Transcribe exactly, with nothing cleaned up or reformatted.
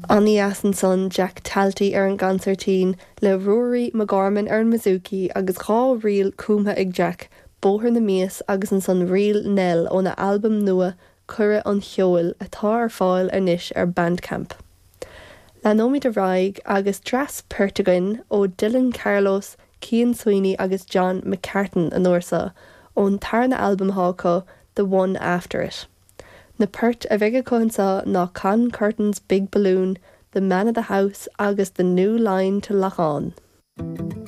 Annie as an son Jack Talty ar an gancertín le Rory McGorman ar an Mizuki agus cá rial cúmtha ag Jack, bóthar na mías agus an son rial Nell ó na albumm nua Cura an Cheoil atá ar fáil ar níis ar Bandcamp. Le nóid a Raig agus Dras Pertugain ó Dylan Carlos, Cian Sweeney agus John McCartan an uairsa ón tar na albumm hácha The One After It. Na pert a bheith coinsá ná Con Curtin's Big Balloon, The Man of the House agus The New Line to Lachán.